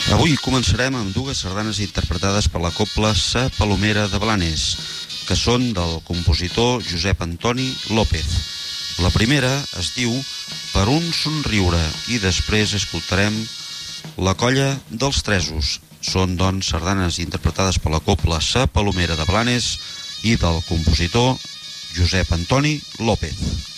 Avui començarem amb dues sardanes interpretades per la cobla Sa Palomera de Blanes, que són del compositor Josep Antoni López. La primera es diu Per un somriure i després escoltarem La colla dels Tresos. Són, doncs, sardanes interpretades per la cobla Sa Palomera de Blanes i del compositor Josep Antoni López.